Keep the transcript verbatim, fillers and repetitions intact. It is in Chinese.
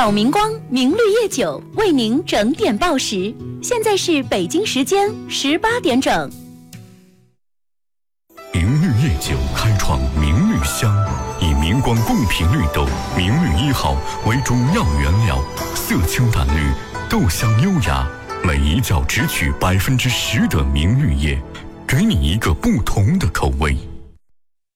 找明光明绿叶酒为您整点报时，现在是北京时间十八点整。 明绿叶酒开创明绿香，以明光贡品绿豆明绿一号为主要原料，色清淡绿，豆香优雅，每一窖只取百分之十的明绿叶，给你一个不同的口味。